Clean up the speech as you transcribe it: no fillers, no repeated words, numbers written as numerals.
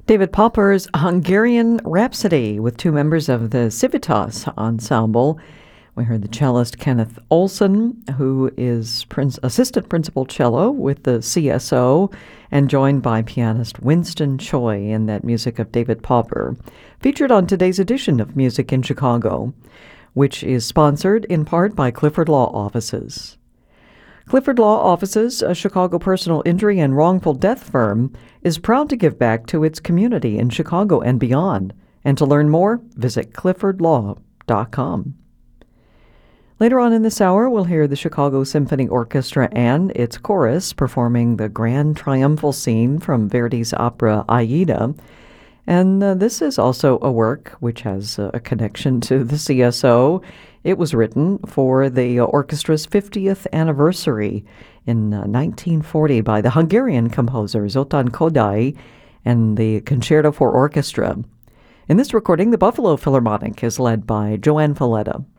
David Popper's Hungarian Rhapsody with two members of the Civitas Ensemble. We heard the cellist Kenneth Olson, who is assistant principal cello with the CSO, and joined by pianist Winston Choi in that music of David Popper, featured on today's edition of Music in Chicago, which is sponsored in part by Clifford Law Offices. Clifford Law Offices, a Chicago personal injury and wrongful death firm, is proud to give back to its community in Chicago and beyond. And to learn more, visit cliffordlaw.com. Later on in this hour, we'll hear the Chicago Symphony Orchestra and its chorus performing the grand triumphal scene from Verdi's opera Aida. And this is also a work which has a connection to the CSO. It was written for the orchestra's 50th anniversary in 1940 by the Hungarian composer Zoltán Kodály and the Concerto for Orchestra. In this recording, the Buffalo Philharmonic is led by Joanne Falletta.